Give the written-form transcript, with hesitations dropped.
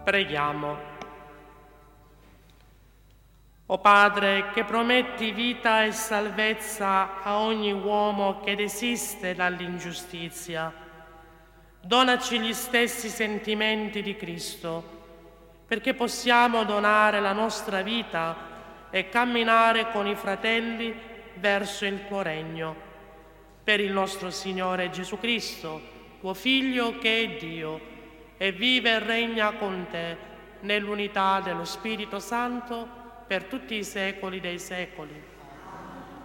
Preghiamo. O Padre, che prometti vita e salvezza a ogni uomo che desiste dall'ingiustizia, donaci gli stessi sentimenti di Cristo, perché possiamo donare la nostra vita e camminare con i fratelli verso il tuo regno. Per il nostro Signore Gesù Cristo, tuo Figlio che è Dio, e vive e regna con te nell'unità dello Spirito Santo per tutti i secoli dei secoli.